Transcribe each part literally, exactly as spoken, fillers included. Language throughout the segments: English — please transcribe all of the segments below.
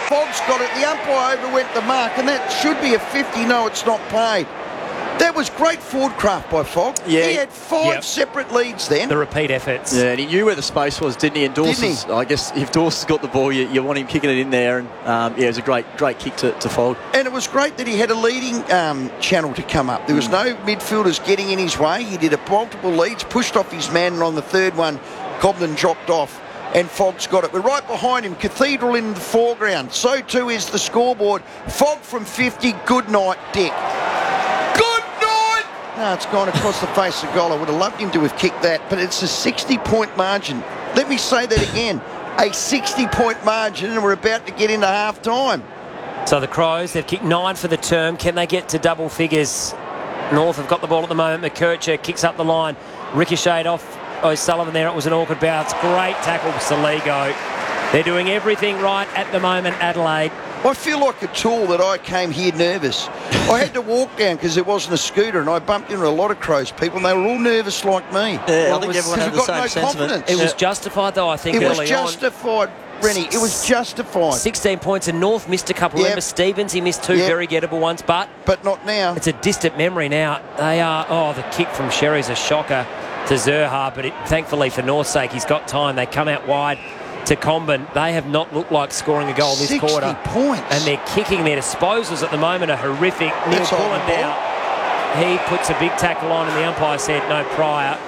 Fogg's got it. The umpire overwent the mark, and that should be a fifty. No, it's not paid. That was great forward craft by Fogg. Yeah. He had five Yep. separate leads then. The repeat efforts. Yeah, and he knew where the space was, didn't he? And Dawson's, Didn't he? I guess if Dawson's got the ball, you, you want him kicking it in there. And um, yeah, it was a great, great kick to, to Fogg. And it was great that he had a leading um, channel to come up. There was no midfielders getting in his way. He did a multiple leads, pushed off his man, and on the third one, Cobden dropped off. And Fogg's got it. We're right behind him. Cathedral in the foreground. So too is the scoreboard. Fogg from fifty. Good night, Dick. Good night! No, it's gone across the face of goal. I would have loved him to have kicked that, but it's a sixty-point margin. Let me say that again. A sixty-point margin, and we're about to get into half-time. So the Crows, they've kicked nine for the term. Can they get to double figures? North have got the ball at the moment. McKercher kicks up the line. Ricocheted off O'Sullivan there. It was an awkward bounce. Great tackle, Saligo. They're doing everything right at the moment, Adelaide. I feel like a tool that I came here nervous. I had to walk down because there wasn't a scooter, and I bumped into a lot of Crows people, and they were all nervous like me. Yeah, Well, I think it was- everyone had the we've got same no sentiment. confidence. It was Yeah. justified, though, I think, It was early on. justified, Rennie. It was justified. sixteen points, and North missed a couple. Yep. Remember, Stevens, he missed two Yep. very gettable ones, but But not now. it's a distant memory now. They are, oh, the kick from Sherry's a shocker to Zerha, but it, thankfully for North's sake, he's got time. They come out wide to Comben. They have not looked like scoring a goal this sixty quarter. points. And they're kicking. Their disposals at the moment are horrific. Neil That's on Pullen the ball. now. He puts a big tackle on, and the umpire said no prior.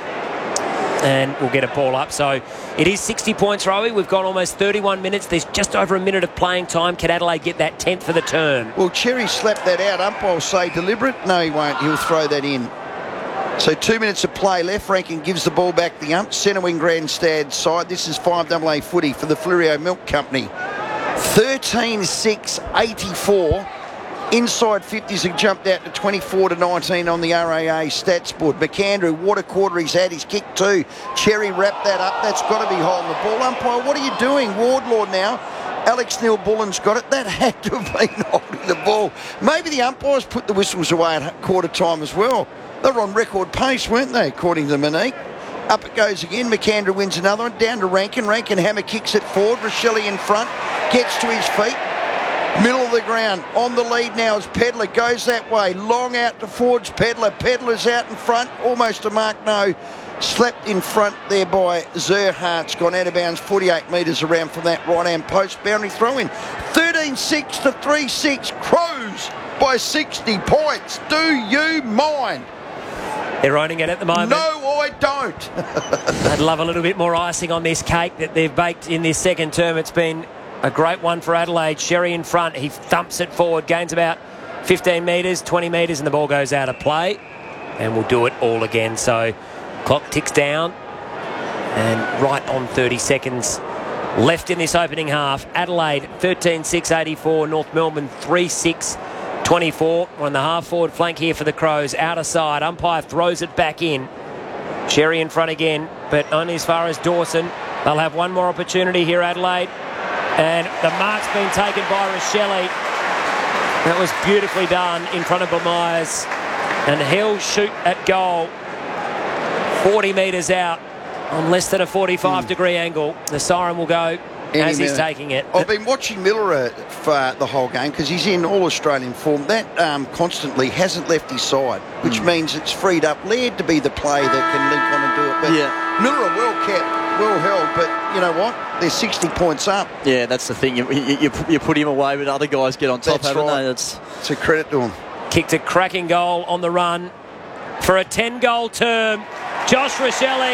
And we'll get a ball up. So it is sixty points, Rowie. We've got almost thirty-one minutes. There's just over a minute of playing time. Can Adelaide get that tenth for the term? Well, Cherry slapped that out. Umpire will say deliberate. No, he won't. He'll throw that in. So two minutes of play left. Rankin gives the ball back the ump. Centre wing grandstand side. This is five double A footy for the Fleurieu Milk Company. thirteen six eighty-four. Inside fifties have jumped out to twenty-four to nineteen on the R A A stats board. McAndrew, water quarter, he's had his kick too. Cherry wrapped that up. That's got to be holding the ball. Umpire, what are you doing? Wardlaw now. Alex Neil-Bullen's got it. That had to have been holding the ball. Maybe the umpires put the whistles away at quarter time as well. They were on record pace, weren't they, according to Monique? Up it goes again. McAndrew wins another one. Down to Rankin. Rankin hammer kicks it forward. Rochelle in front. Gets to his feet. Middle of the ground. On the lead now is Pedler. Goes that way. Long out to Ford's Pedler. Pedler's out in front. Almost a mark. No. Slapped in front there by Zerhart's gone out of bounds. forty-eight metres around from that right-hand post. Boundary throw in. thirteen six to three six. Crows by sixty points. Do you mind? They're owning it at the moment. No, I don't. I'd love a little bit more icing on this cake that they've baked in this second term. It's been a great one for Adelaide. Sherry in front. He thumps it forward, gains about fifteen metres, twenty metres, and the ball goes out of play. And we'll do it all again. So clock ticks down. And right on thirty seconds left in this opening half. Adelaide thirteen six eighty-four. North Melbourne three six twenty-four. On the half-forward flank here for the Crows. Outer side. Umpire throws it back in. Sherry in front again, but only as far as Dawson. They'll have one more opportunity here, Adelaide. And the mark's been taken by Rochelle. That was beautifully done in front of Myers. And he'll shoot at goal forty metres out on less than a forty-five mm. degree angle. The siren will go Any as he's minute. taking it. I've been watching Miller for the whole game because he's in all-Australian form. That um, constantly hasn't left his side, which mm. means it's freed up Laird to be the play that can link on and do it. But Yeah. Miller well kept, well held, but you know what? They're sixty points up. Yeah, that's the thing. You, you, you put him away, but other guys get on top, That's haven't right. they? That's It's a credit to him. Kicked a cracking goal on the run for a ten-goal term. Josh Rochelle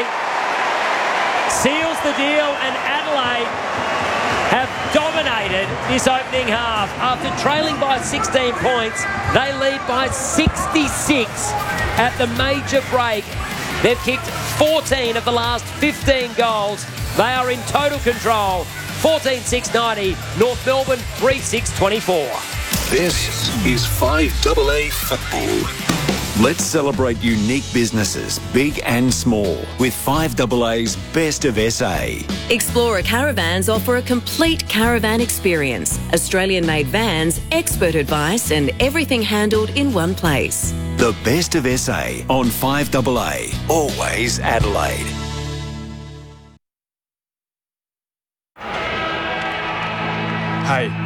seals the deal, and Adelaide have dominated this opening half. After trailing by sixteen points, they lead by sixty-six at the major break. They've kicked fourteen of the last fifteen goals. They are in total control. fourteen six ninety, North Melbourne three six twenty-four. This is five double A football. Let's celebrate unique businesses, big and small, with five double A's Best of S A. Explorer Caravans offer a complete caravan experience. Australian-made vans, expert advice and everything handled in one place. The Best of S A on five double A. Always Adelaide. Hey,